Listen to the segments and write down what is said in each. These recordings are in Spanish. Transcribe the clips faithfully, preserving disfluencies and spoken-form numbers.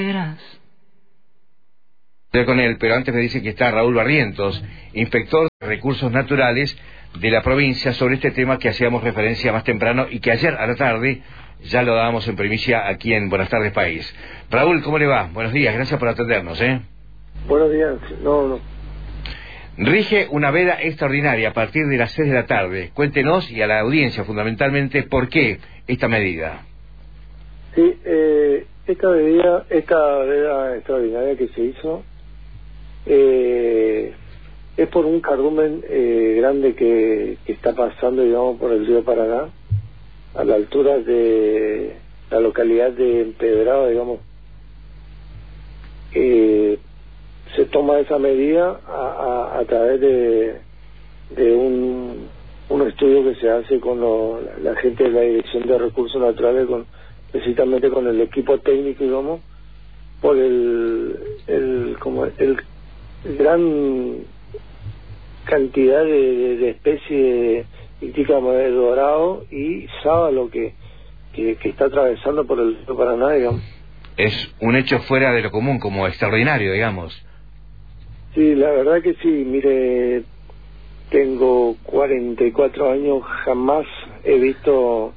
con él, pero antes me dice que está Raúl Barrientos, inspector de recursos naturales de la provincia, sobre este tema que hacíamos referencia más temprano y que ayer a la tarde ya lo dábamos en primicia aquí en Buenas Tardes País. Raúl, ¿cómo le va? Buenos días, gracias por atendernos, ¿eh? Buenos días, no, no. Rige una veda extraordinaria a partir de las seis de la tarde. Cuéntenos y a la audiencia fundamentalmente por qué esta medida. Sí, eh, esta medida, esta veda extraordinaria que se hizo eh, es por un cardumen eh, grande que, que está pasando, digamos, por el río Paraná, a la altura de la localidad de Empedrado, digamos. Eh, se toma esa medida a, a, a través de, de un, un estudio que se hace con lo, la, la gente de la Dirección de Recursos Naturales, con precisamente con el equipo técnico, digamos, por el, el como el, el gran cantidad de, de, de especies Ictica de dorado y sábalo que, que, que está atravesando por el río Paraná, digamos. Es un hecho fuera de lo común, como extraordinario, digamos. Sí, la verdad que sí. Mire, tengo cuarenta y cuatro años, jamás he visto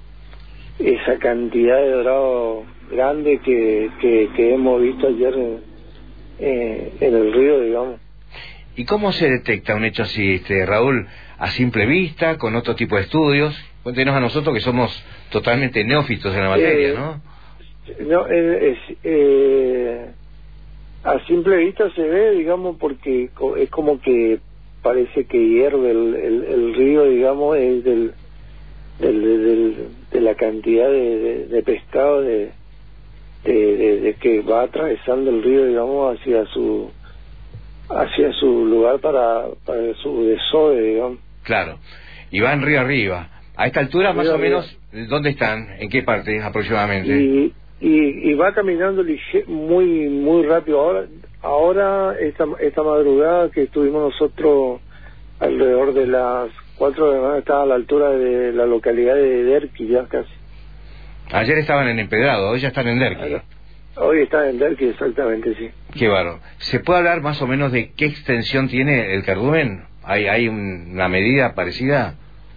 esa cantidad de dorado grande que, que, que hemos visto ayer en, eh, en el río, digamos. ¿Y cómo se detecta un hecho así, este, Raúl? ¿A simple vista, con otro tipo de estudios? Cuéntenos a nosotros que somos totalmente neófitos en la materia, eh, ¿no? No, eh, es... Eh, a simple vista se ve, digamos, porque es como que parece que hierve el, el, el río, digamos, es del, del, del de la cantidad de, de, de pescado de, de, de, de que va atravesando el río, digamos, hacia su hacia su lugar para, para su desove, digamos. Claro, y van río arriba. A esta altura, más río o arriba. menos, ¿dónde están? ¿En qué parte aproximadamente? Y, y, y va caminando lige- muy muy rápido. Ahora ahora esta esta madrugada que estuvimos nosotros alrededor de las cuatro de la mañana, estaba a la altura de la localidad de Derqui ya casi. Ayer estaban en Empedrado, hoy ya están en Derqui. Hoy está en Derqui, exactamente, sí. Qué bárbaro. ¿Se puede hablar más o menos de qué extensión tiene el cardumen? ¿Hay, hay un, una medida parecida?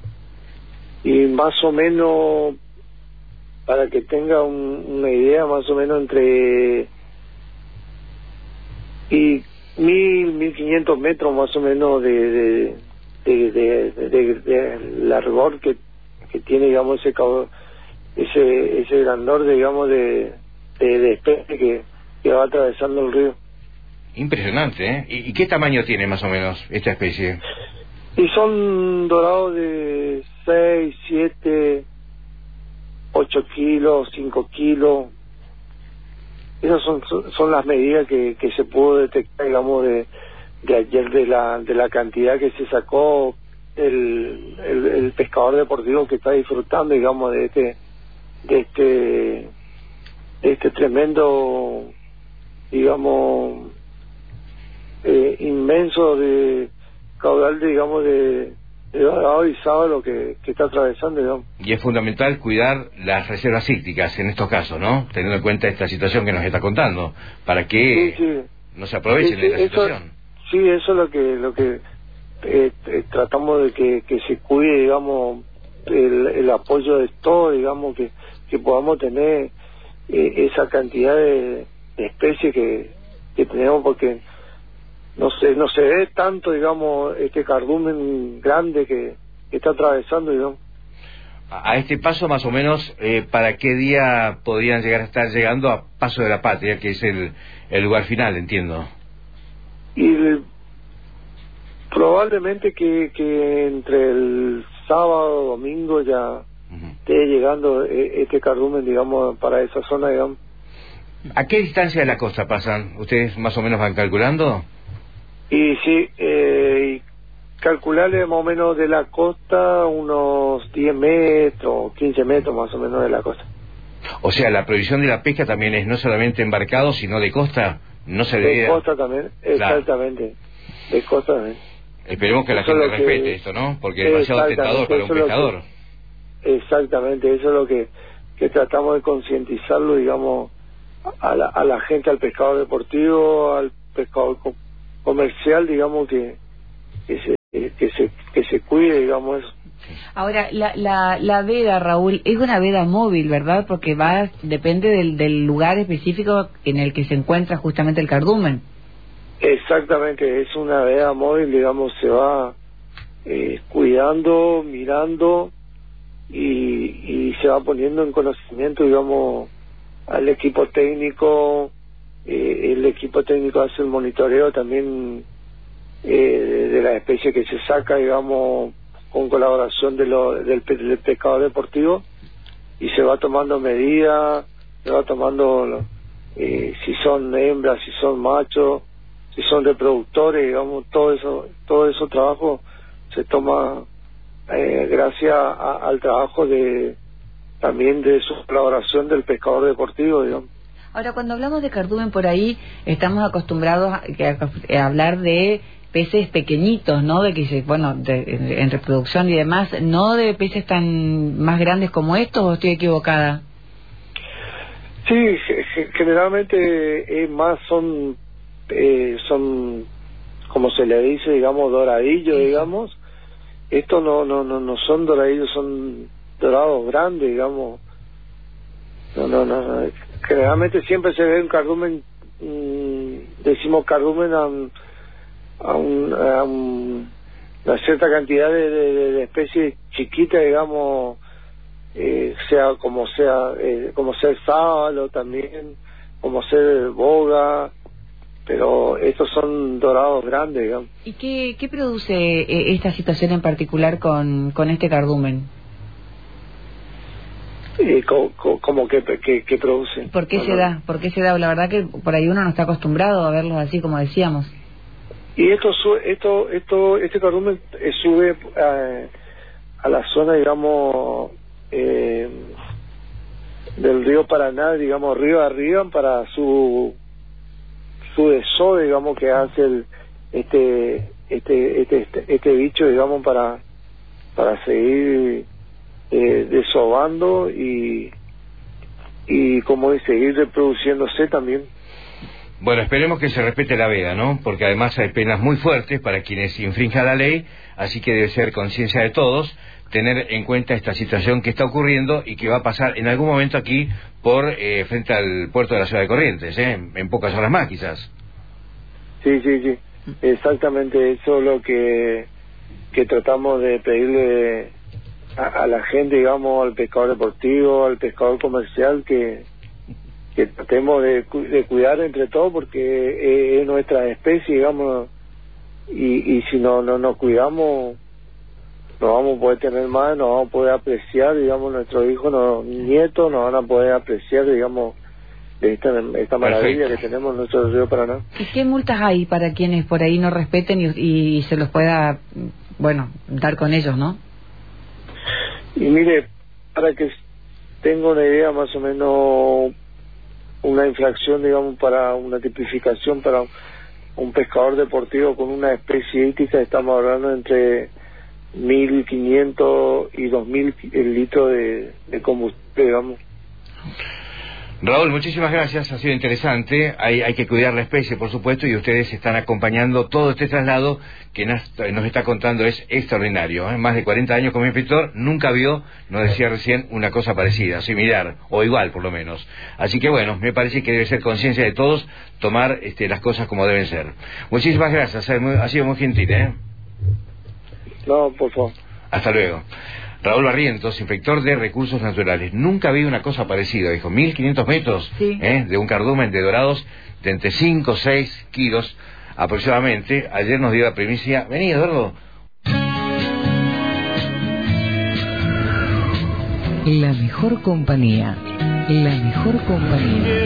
Y más o menos, para que tenga un, una idea, más o menos entre y mil, mil quinientos metros más o menos de de de, de, de, de, de largor que, que tiene, digamos, ese ese ese grandor, digamos, de de, de especie que, que va atravesando el río. Impresionante, ¿eh? ¿Y, ¿Y qué tamaño tiene más o menos esta especie? Y son dorados de seis, siete, ocho kilos, cinco kilos. Esas son, son, son las medidas que, que se pudo detectar, digamos, de, de ayer, de la, de la cantidad que se sacó el, el, el pescador deportivo que está disfrutando, digamos, de este, de este, de este tremendo, digamos, eh, inmenso de caudal, digamos, de, de dorado y sábalo que, que está atravesando, digamos. Y es fundamental cuidar las reservas hídricas en estos casos, ¿no? Teniendo en cuenta esta situación que nos está contando, para que sí, sí. no se aprovechen sí, sí, de la eso, situación. Sí, eso es lo que lo que eh, eh, tratamos de que, que se cuide, digamos, el, el apoyo de todo, digamos, que, que podamos tener eh, esa cantidad de, de especies que, que tenemos, porque no se, no se ve tanto, digamos, este cardumen grande que, que está atravesando, digamos. A este paso, más o menos, eh, ¿para qué día podrían llegar a estar llegando a Paso de la Patria, que es el, el lugar final, entiendo? Y el, probablemente que, que entre el sábado, domingo ya uh-huh. esté llegando este cardumen, digamos, para esa zona, digamos. ¿A qué distancia de la costa pasan? ¿Ustedes más o menos van calculando? Y sí, eh, calcularle más o menos de la costa unos diez metros, quince metros más o menos de la costa. O sea, la prohibición de la pesca también es no solamente embarcado, sino de costa. No se debería... De costa también, exactamente. Claro. De costa también. Esperemos que la eso gente respete que... esto, ¿no? Porque es demasiado tentador para un pescador. Que... Exactamente, eso es lo que, que tratamos de concientizarlo, digamos, a la, a la gente, al pescador deportivo, al pescador co comercial, digamos, que, que, se, que, se, que se cuide, digamos, eso. Ahora, la, la, la veda, Raúl, es una veda móvil, ¿verdad? Porque va, depende del, del lugar específico en el que se encuentra justamente el cardumen. Exactamente, es una veda móvil, digamos, se va eh, cuidando, mirando y, y se va poniendo en conocimiento, digamos, al equipo técnico. Eh, el equipo técnico hace el monitoreo también eh, de la especie que se saca, digamos, con colaboración de lo, del, del pescador deportivo, y se va tomando medidas, se va tomando eh, si son hembras, si son machos, si son reproductores, digamos, todo eso, todo eso trabajo se toma eh, gracias a, al trabajo de también de su colaboración del pescador deportivo, digamos. Ahora, cuando hablamos de cardumen por ahí, estamos acostumbrados a, a, a hablar de peces pequeñitos, ¿no? De que se, bueno, de, en, en reproducción y demás, no de peces tan más grandes como estos, ¿o estoy equivocada? Sí, generalmente es más son eh, son como se le dice, digamos, doradillos, digamos. Estos no no no no son doradillos, son dorados grandes, digamos. No no no. Generalmente siempre se ve un cardumen, mmm, decimos cardumen a un a, un, a un, una cierta cantidad de, de, de especies chiquitas, digamos, eh, sea como sea eh, como sea el sábalo también, como sea el boga, pero estos son dorados grandes, digamos. ¿Y qué, qué produce eh, esta situación en particular con, con este cardumen? Eh, co, co, ¿Cómo que, que, que produce? ¿Por qué no, se no. da? ¿Por qué se da? La verdad que por ahí uno no está acostumbrado a verlos así, como decíamos. Y esto sube, esto, esto, este cardumen eh, sube a, a la zona, digamos, eh, del río Paraná, digamos, río arriba, para su su desove, digamos, que hace el, este, este, este, este, este bicho, digamos, para para seguir eh, desobando y y como dice, seguir reproduciéndose también. Bueno, esperemos que se respete la veda, ¿no? Porque además hay penas muy fuertes para quienes infrinjan la ley, así que debe ser conciencia de todos tener en cuenta esta situación que está ocurriendo y que va a pasar en algún momento aquí por eh, frente al puerto de la ciudad de Corrientes, ¿eh? En pocas horas más, quizás. Sí, sí, sí, exactamente eso es lo que que tratamos de pedirle a, a la gente, digamos, al pescador deportivo, al pescador comercial, que que tratemos de, de cuidar entre todos, porque es nuestra especie, digamos, y, y si no no nos cuidamos no vamos a poder tener más, no vamos a poder apreciar, digamos, nuestros hijos, no, nietos, no van a poder apreciar, digamos, esta, esta maravilla que tenemos en nuestro río Paraná. ¿Y qué multas hay para quienes por ahí no respeten y, y se los pueda, bueno, dar con ellos, no? Y mire, para que tenga una idea más o menos, una infracción, digamos, para una tipificación para un pescador deportivo con una especie hípica, estamos hablando entre mil quinientos y dos mil litros de, de combustible, digamos. Raúl, muchísimas gracias, ha sido interesante. Hay, hay que cuidar la especie, por supuesto, y ustedes están acompañando todo este traslado que nos, nos está contando, es extraordinario, ¿eh? Más de cuarenta años como inspector, nunca vio, nos decía recién, una cosa parecida, similar, o igual por lo menos. Así que bueno, me parece que debe ser conciencia de todos tomar este, las cosas como deben ser. Muchísimas gracias, ha sido muy gentil, ¿eh? No, por favor. Hasta luego. Raúl Barrientos, inspector de Recursos Naturales. Nunca vi una cosa parecida, dijo, mil quinientos metros, sí. ¿eh? De un cardumen de dorados de entre cinco o seis kilos aproximadamente. Ayer nos dio la primicia. Vení, Eduardo. La mejor compañía, la mejor compañía.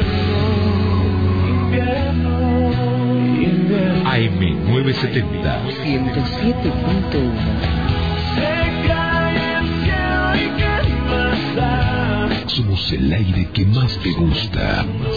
A M novecientos setenta ciento siete punto uno. Somos el aire que más te gusta.